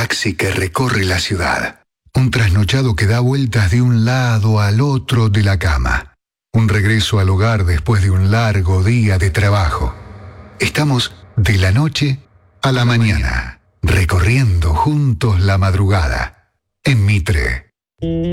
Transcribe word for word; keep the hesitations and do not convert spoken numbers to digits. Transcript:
taxi que recorre la ciudad. Un trasnochado que da vueltas de un lado al otro de la cama. Un regreso al hogar después de un largo día de trabajo. Estamos de la noche a la mañana, recorriendo juntos la madrugada. En Mitre.